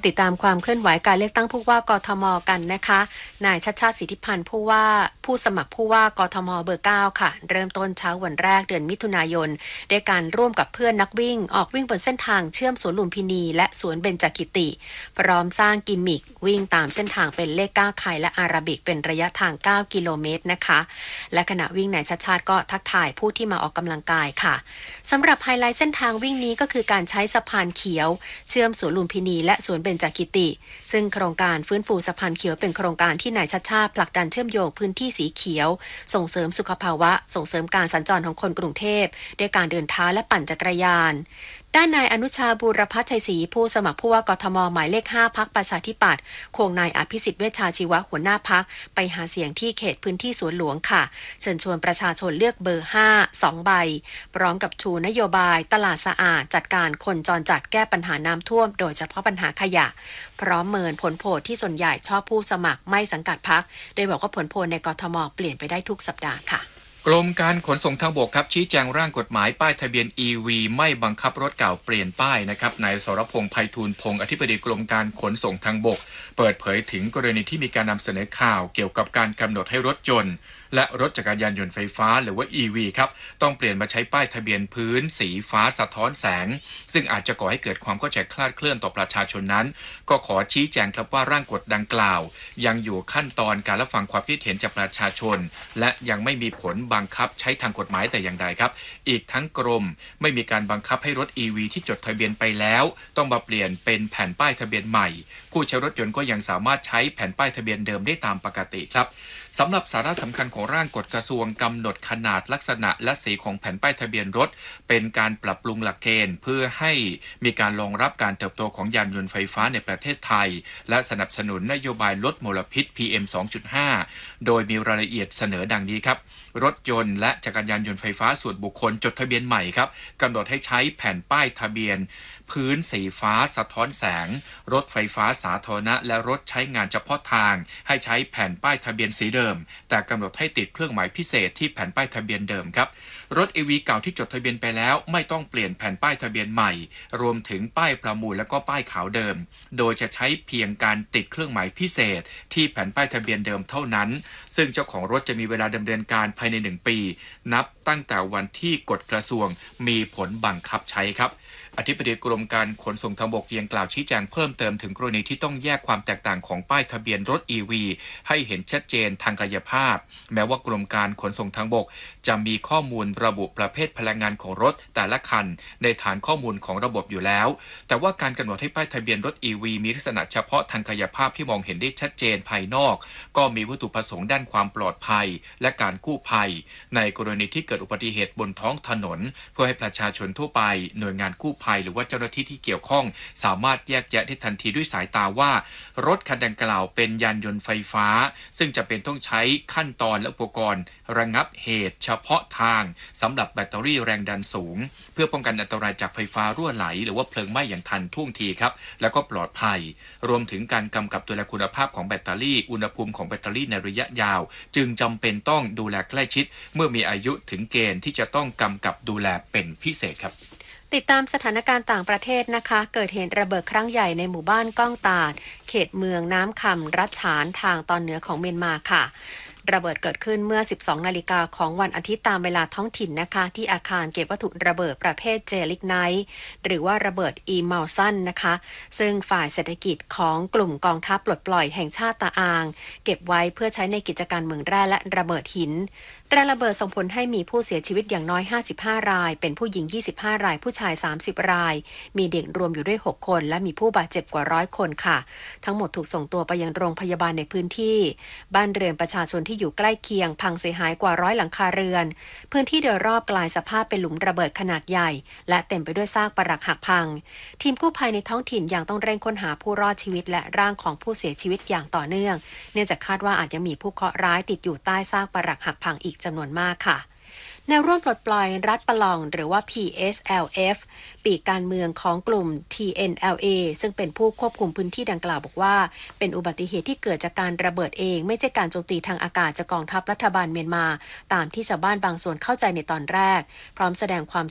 ติดตามความเคลื่อนไหวการเลือกตั้งผู้ว่ากทมกันนะคะนายชัชชาติสิทธิพันธ์ผู้สมัครผู้ว่ากทมเบอร์9ค่ะเริ่มต้นเช้าวันแรกเดือนมิถุนายนด้วยการร่วมกับเพื่อนนักวิ่งออกวิ่งบนเส้นทางเชื่อมสวนลุมพินีและสวนเบญจกิติพร้อมสร้างกิมมิควิ่งตามเส้นทางเป็นเลข9ไทยและอาราบิกเป็นระยะทาง9กิโลเมตรนะคะและขณะวิ่งนายชัชชาติก็ทักทายผู้ที่มาออกกำลังกายค่ะสำหรับไฮไลท์เส้นทางวิ่งนี้ก็คือการใช้สะพานเขียวเชื่อมสวนลุมพินีและสวนเบญจกิติซึ่งโครงการฟื้นฟูสะพานเขียวเป็นโครงการที่นายชัชชาติผลักดันเชื่อมโยงพื้นที่สีเขียวส่งเสริมสุขภาวะส่งเสริมการสัญจรของคนกรุงเทพด้วยการเดินเท้าและปั่นจักรยานด้านนายอนุชาบูรพัชชัยศรีผู้สมัครผู้ว่ากทมหมายเลข5พรรคประชาธิปัตย์ควงนายอภิสิทธิ์เวชชาชีวะหัวหน้าพรรคไปหาเสียงที่เขตพื้นที่สวนหลวงค่ะเชิญชวนประชาชนเลือกเบอร์5 2ใบพร้อมกับชูนโยบายตลาดสะอาดจัดการคนจรจัดแก้ปัญหาน้ำท่วมโดยเฉพาะปัญหาขยะพร้อมเมินผลโพลที่ส่วนใหญ่ชอบผู้สมัครไม่สังกัดพรรคโดยบอกว่าผลโพลในกทมเปลี่ยนไปได้ทุกสัปดาห์ค่ะกรมการขนส่งทางบกครับชี้แจงร่างกฎหมายป้ายทะเบียน EV ไม่บังคับรถเก่าเปลี่ยนป้ายนะครับนายสรพงษ์ไพฑูรย์พงศ์อธิบดีกรมการขนส่งทางบกเปิดเผยถึงกรณีที่มีการนำเสนอข่าวเกี่ยวกับการกำหนดให้รถยนต์และรถจักรยานยนต์ไฟฟ้าหรือว่า EV ครับต้องเปลี่ยนมาใช้ป้ายทะเบียนพื้นสีฟ้าสะท้อนแสงซึ่งอาจจะก่อให้เกิดความเข้าใจคลาดเคลื่อนต่อประชาชนนั้นก็ขอชี้แจงครับว่าร่างกฎดังกล่าวยังอยู่ขั้นตอนการรับฟังความคิดเห็นจากประชาชนและยังไม่มีผลบังคับใช้ทางกฎหมายแต่อย่างใดครับอีกทั้งกรมไม่มีการบังคับให้รถ EV ที่จดทะเบียนไปแล้วต้องมาเปลี่ยนเป็นแผ่นป้ายทะเบียนใหม่ผู้ใช้รถยนต์ก็ยังสามารถใช้แผ่นป้ายทะเบียนเดิมได้ตามปกติครับสำหรับสาระสำคัญของร่างกฎกระทรวงกำหนดขนาดลักษณะและสีของแผ่นป้ายทะเบียนรถเป็นการปรับปรุงหลักเกณฑ์เพื่อให้มีการรองรับการเติบโตของยานยนต์ไฟฟ้าในประเทศไทยและสนับสนุนนโยบายลดมลพิษ PM 2.5 โดยมีรายละเอียดเสนอดังนี้ครับรถยนต์และจักรยานยนต์ไฟฟ้าส่วนบุคคลจดทะเบียนใหม่ครับกำหนดให้ใช้แผ่นป้ายทะเบียนพื้นสีฟ้าสะท้อนแสงรถไฟฟ้าสาธารณะและรถใช้งานเฉพาะทางให้ใช้แผ่นป้ายทะเบียนสีเดิมแต่กำหนดให้ติดเครื่องหมายพิเศษที่แผ่นป้ายทะเบียนเดิมครับรถ EV เก่าที่จดทะเบียนไปแล้วไม่ต้องเปลี่ยนแผ่นป้ายทะเบียนใหม่รวมถึงป้ายประมูลและก็ป้ายขาวเดิมโดยจะใช้เพียงการติดเครื่องหมายพิเศษที่แผ่นป้ายทะเบียนเดิมเท่านั้นซึ่งเจ้าของรถจะมีเวลาดำเนินการภายใน1 ปีนับตั้งแต่วันที่กฎกระทรวงมีผลบังคับใช้ครับอธิบดีกรมการขนส่งทางบกยังกล่าวชี้แจงเพิ่มเติมถึงกรณีที่ต้องแยกความแตกต่างของป้ายทะเบียนรถ EV ให้เห็นชัดเจนทางกายภาพแม้ว่ากรมการขนส่งทางบกจะมีข้อมูลระบุประเภทพลังงานของรถแต่ละคันในฐานข้อมูลของระบบอยู่แล้วแต่ว่าการกำหนดให้ป้ายทะเบียนรถ EV มีลักษณะเฉพาะทางกายภาพที่มองเห็นได้ชัดเจนภายนอกก็มีวัตถุประสงค์ด้านความปลอดภัยและการกู้ภัยในกรณีที่เกิดอุบัติเหตุบนท้องถนนเพื่อให้ประชาชนทั่วไปหน่วยงานกู้ภัยหรือว่าเจ้าหน้าที่ที่เกี่ยวข้องสามารถแยกแยะได้ทันทีด้วยสายตาว่ารถคันดังกล่าวเป็นยานยนต์ไฟฟ้าซึ่งจำเป็นต้องใช้ขั้นตอนและอุปกรณ์ระงับเหตุเฉพาะทางสำหรับแบตเตอรี่แรงดันสูงเพื่อป้องกันอันตรายจากไฟฟ้ารั่วไหลหรือว่าเพลิงไหม้อย่างทันท่วงทีครับแล้วก็ปลอดภัยรวมถึงการกำกับดูแลคุณภาพของแบตเตอรี่อุณหภูมิของแบตเตอรี่ในระยะยาวจึงจำเป็นต้องดูแลใกล้ชิดเมื่อมีอายุถึงเกณฑ์ที่จะต้องกำกับดูแลเป็นพิเศษครับติดตามสถานการณ์ต่างประเทศนะคะเกิดเหตุระเบิดครั้งใหญ่ในหมู่บ้านก้องตาดเขตเมืองน้ำคำรัชฉานทางตอนเหนือของเมียนมาค่ะระเบิดเกิดขึ้นเมื่อ 12 นาฬิกาของวันอาทิตย์ตามเวลาท้องถิ่นนะคะที่อาคารเก็บวัตถุระเบิดประเภทเจลิกไนท์หรือว่าระเบิดอีมัลซันนะคะซึ่งฝ่ายเศรษฐกิจของกลุ่มกองทัพปลดปล่อยแห่งชาติตาอางเก็บไว้เพื่อใช้ในกิจการเมืองแร่และระเบิดหินแรงระเบิดส่งผลให้มีผู้เสียชีวิตอย่างน้อย55รายเป็นผู้หญิง25รายผู้ชาย30รายมีเด็กรวมอยู่ด้วย6คนและมีผู้บาดเจ็บกว่า100คนค่ะทั้งหมดถูกส่งตัวไปยังโรงพยาบาลในพื้นที่บ้านเรือนประชาชนที่อยู่ใกล้เคียงพังเสียหายกว่า100หลังคาเรือนพื้นที่โดยรอบกลายสภาพเป็นหลุมระเบิดขนาดใหญ่และเต็มไปด้วยซากปรักหักพังทีมกู้ภัยในท้องถิ่นยังต้องเร่งค้นหาผู้รอดชีวิตและร่างของผู้เสียชีวิตอย่างต่อเนื่องเนื่องจากคาดว่าอาจจะมีผู้เคราะห์ร้ายติดอยู่ใต้ซากปรักหักพังอีกจำนวนมากค่ะแนวร่วมปลดปล่อยรัฐปะลองหรือว่า PSLF ปีกการเมืองของกลุ่ม TNLA ซึ่งเป็นผู้ควบคุมพื้นที่ดังกล่าวบอกว่าเป็นอุบัติเหตุที่เกิดจากการระเบิดเองไม่ใช่การโจมตีทางอากาศจากกองทัพรัฐบาลเมียนมาตามที่ชาวบ้านบางส่วนเข้าใจในตอนแรกพร้อมแสดงความ